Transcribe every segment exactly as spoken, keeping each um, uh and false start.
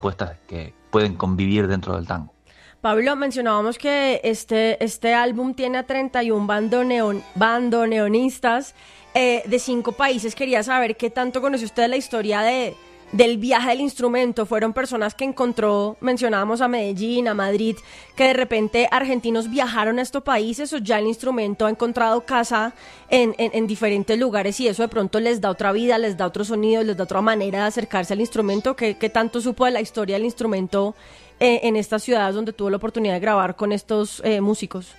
propuestas que pueden convivir dentro del tango. Pablo, mencionábamos que este, este álbum tiene a treinta y uno bandoneon, bandoneonistas eh, de cinco países. Quería saber qué tanto conoce usted la historia de, del viaje del instrumento. Fueron personas que encontró, mencionábamos a Medellín, a Madrid, que de repente argentinos viajaron a estos países, o ya el instrumento ha encontrado casa en, en, en diferentes lugares y eso de pronto les da otra vida, les da otro sonido, les da otra manera de acercarse al instrumento. ¿Qué, qué tanto supo de la historia del instrumento en estas ciudades donde tuvo la oportunidad de grabar con estos eh, músicos?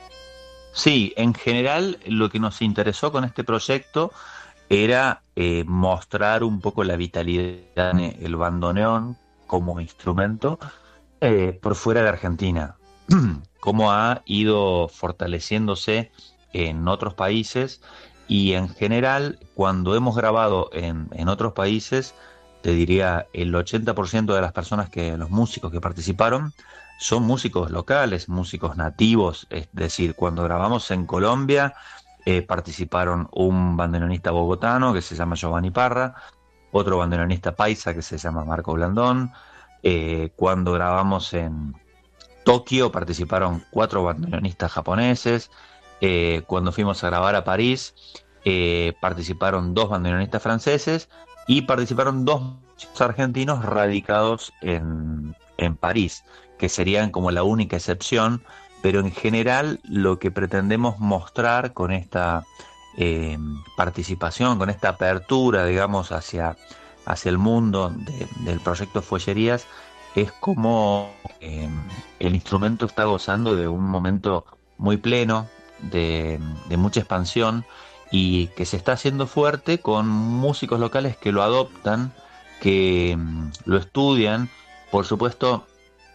Sí, en general lo que nos interesó con este proyecto era eh, mostrar un poco la vitalidad del bandoneón como instrumento eh, por fuera de Argentina, cómo ha ido fortaleciéndose en otros países, y en general cuando hemos grabado en, en otros países, te diría el ochenta por ciento de las personas, que los músicos que participaron, son músicos locales, músicos nativos. Es decir, cuando grabamos en Colombia, eh, participaron un bandoneonista bogotano que se llama Giovanni Parra, otro bandoneonista paisa que se llama Marco Blandón. Eh, cuando grabamos en Tokio, participaron cuatro bandoneonistas japoneses. Eh, cuando fuimos a grabar a París, eh, participaron dos bandoneonistas franceses, y participaron dos argentinos radicados en, en París, que serían como la única excepción, pero en general lo que pretendemos mostrar con esta eh, participación, con esta apertura, digamos, hacia, hacia el mundo de, del proyecto Fuellerías, es como eh, el instrumento está gozando de un momento muy pleno, de, de mucha expansión, y que se está haciendo fuerte con músicos locales que lo adoptan, que mm, lo estudian, por supuesto,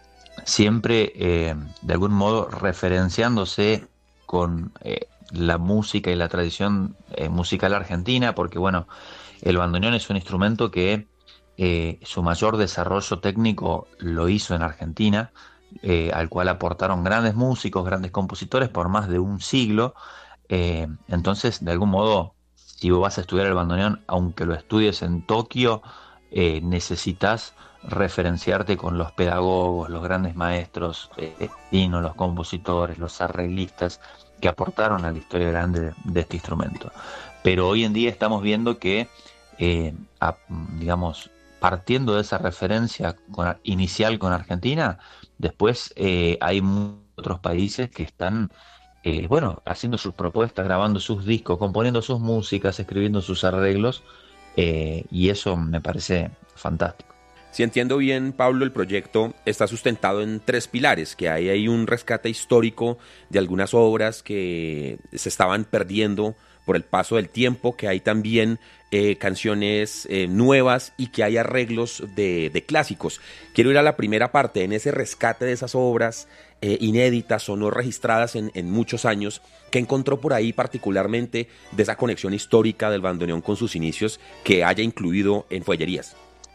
siempre eh, de algún modo referenciándose con eh, la música y la tradición eh, musical argentina, porque bueno, el bandoneón es un instrumento que eh, su mayor desarrollo técnico lo hizo en Argentina, eh, al cual aportaron grandes músicos, grandes compositores por más de un siglo. Eh, entonces, de algún modo, si vos vas a estudiar el bandoneón, aunque lo estudies en Tokio, eh, necesitas referenciarte con los pedagogos, los grandes maestros, eh, los compositores, los arreglistas que aportaron a la historia grande de, de este instrumento. Pero hoy en día estamos viendo que, eh, a, digamos, partiendo de esa referencia con, inicial con Argentina, después eh, hay otros países que están Eh, bueno, haciendo sus propuestas, grabando sus discos, componiendo sus músicas, escribiendo sus arreglos, eh, y eso me parece fantástico. Si entiendo bien, Pablo, el proyecto está sustentado en tres pilares, que hay ahí un rescate histórico de algunas obras que se estaban perdiendo por el paso del tiempo, que hay también eh, canciones eh, nuevas y que hay arreglos de, de clásicos. Quiero ir a la primera parte, en ese rescate de esas obras eh, inéditas o no registradas en, en muchos años, que encontró por ahí particularmente de esa conexión histórica del bandoneón con sus inicios que haya incluido en Fuellerías.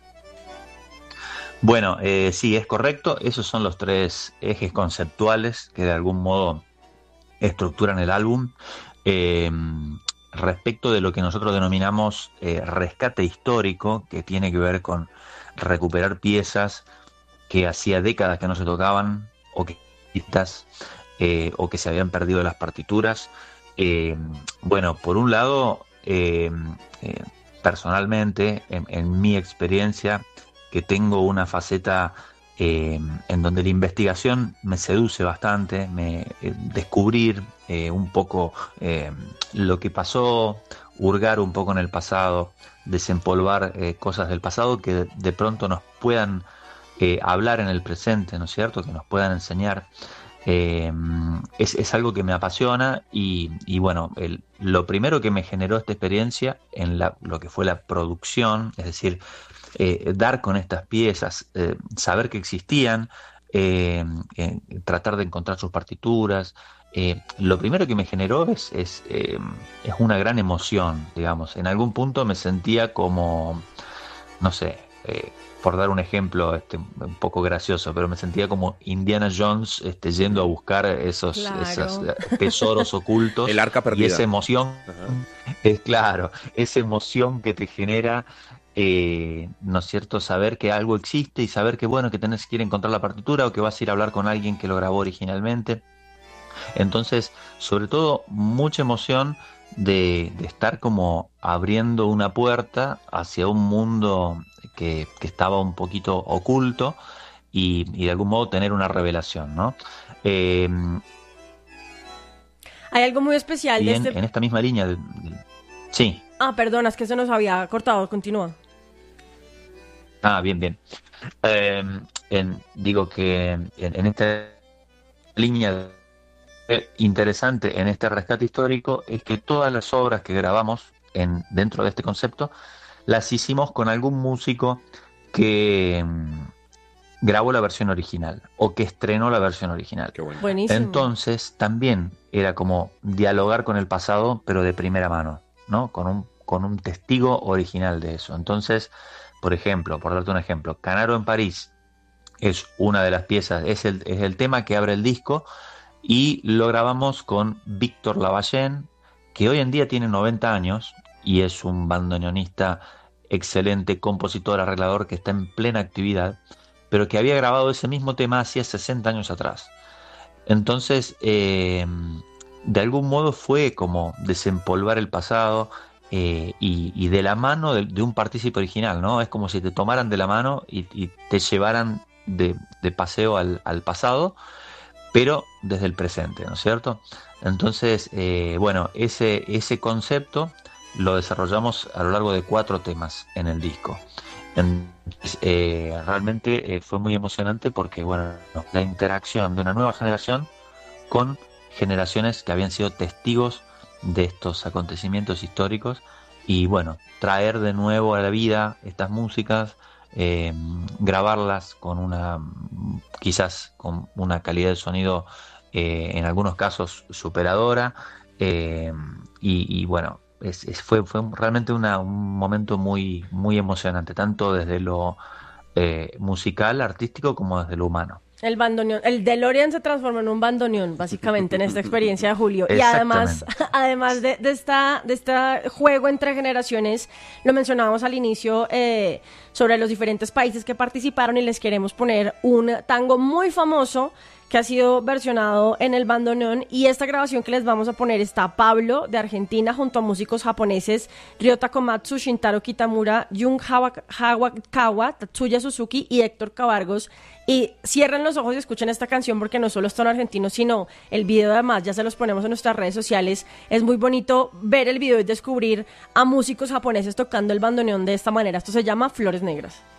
Bueno, eh, sí, es correcto. Esos son los tres ejes conceptuales que de algún modo estructuran el álbum. Eh, respecto de lo que nosotros denominamos eh, rescate histórico, que tiene que ver con recuperar piezas que hacía décadas que no se tocaban, o que, eh, o que se habían perdido de las partituras. Eh, bueno, por un lado, eh, eh, personalmente, en, en mi experiencia, que tengo una faceta eh, en donde la investigación me seduce bastante, me, eh, descubrir eh, un poco eh, lo que pasó, hurgar un poco en el pasado, desempolvar eh, cosas del pasado que de, de pronto nos puedan eh, hablar en el presente, ¿no es cierto?, que nos puedan enseñar. Eh, es, es algo que me apasiona y, y bueno, el, lo primero que me generó esta experiencia en la, lo que fue la producción, es decir, eh, dar con estas piezas, eh, saber que existían, eh, eh, tratar de encontrar sus partituras, eh, lo primero que me generó es, es, eh, es una gran emoción, digamos. En algún punto me sentía como, no sé, eh, por dar un ejemplo este, un poco gracioso, pero me sentía como Indiana Jones este, yendo a buscar esos, Claro. esos tesoros ocultos. El arca perdida. Y esa emoción, Ajá. es claro, esa emoción que te genera eh, ¿no es cierto?, saber que algo existe y saber que, bueno, que tenés que ir a encontrar la partitura o que vas a ir a hablar con alguien que lo grabó originalmente. Entonces, sobre todo, mucha emoción de, de estar como abriendo una puerta hacia un mundo que, que estaba un poquito oculto y, y de algún modo tener una revelación, ¿no? Eh, Hay algo muy especial de bien, este... en esta misma línea, de- de- sí, Ah, perdona, es que se nos había cortado, continúa. ah, bien, bien. Eh, en- digo que en, en esta línea eh, interesante en este rescate histórico es que todas las obras que grabamos en, dentro de este concepto las hicimos con algún músico que mm, grabó la versión original o que estrenó la versión original. Qué bueno. Buenísimo. Entonces también era como dialogar con el pasado, pero de primera mano, ¿no? Con un, con un testigo original de eso. Entonces, por ejemplo, por darte un ejemplo, Canaro en París es una de las piezas, es el, es el tema que abre el disco y lo grabamos con Víctor Lavallén, que hoy en día tiene noventa años y es un bandoneonista excelente, compositor, arreglador que está en plena actividad, pero que había grabado ese mismo tema hacía sesenta años atrás. Entonces, eh, de algún modo fue como desempolvar el pasado eh, y, y de la mano de, de un partícipe original, ¿no? Es como si te tomaran de la mano y, y te llevaran de, de paseo al, al pasado, pero desde el presente, ¿no es cierto? Entonces, eh, bueno, ese, ese concepto lo desarrollamos a lo largo de cuatro temas en el disco. Entonces, eh, realmente eh, fue muy emocionante porque, bueno, la interacción de una nueva generación con generaciones que habían sido testigos de estos acontecimientos históricos y, bueno, traer de nuevo a la vida estas músicas, eh, grabarlas con una, quizás con una calidad de sonido eh, en algunos casos superadora eh, y, y, bueno, es, es- fue, fue realmente una- un momento muy, muy emocionante, tanto desde lo eh, musical, artístico, como desde lo humano. El bandoneón, el DeLorean se transformó en un bandoneón, básicamente, en esta experiencia de Julio. Y además, Exactamente. además de, de esta, de este juego entre generaciones, lo mencionábamos al inicio eh, sobre los diferentes países que participaron y les queremos poner un tango muy famoso que ha sido versionado en el bandoneón, y esta grabación que les vamos a poner está Pablo de Argentina junto a músicos japoneses Ryota Komatsu, Shintaro Kitamura, Jun Hawa- Hawakawa, Tatsuya Suzuki y Héctor Cabargos. Y cierren los ojos y escuchen esta canción porque no solo están argentinos, sino el video además, ya se los ponemos en nuestras redes sociales. Es muy bonito ver el video y descubrir a músicos japoneses tocando el bandoneón de esta manera. Esto se llama Flores Negras.